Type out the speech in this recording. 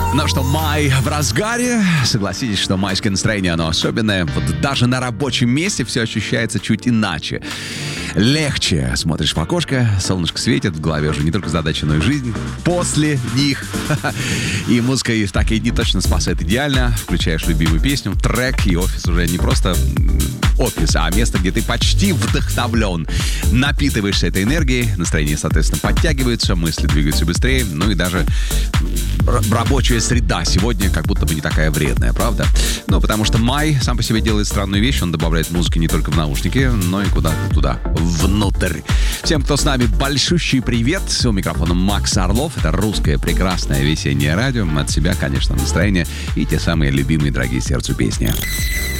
Ну что, май в разгаре. Согласитесь, что майское настроение, оно особенное. Вот даже на рабочем месте все ощущается чуть иначе. Легче. Смотришь в окошко, солнышко светит, в голове уже не только задачи, но и жизнь после них. И музыка и в такие дни точно спасает идеально. Включаешь любимую песню, трек, и офис уже не просто офис, а место, где ты почти вдохновлен. Напитываешься этой энергией, настроение, соответственно, подтягивается, мысли двигаются быстрее, ну и даже рабочая среда сегодня как будто бы не такая вредная, правда? Ну, потому что май сам по себе делает странную вещь, он добавляет музыки не только в наушники, но и куда-то туда, внутрь. Всем, кто с нами, большущий привет. У микрофона Макс Орлов. Это русское прекрасное весеннее радио. От себя, конечно, настроение и те самые любимые, дорогие сердцу песни.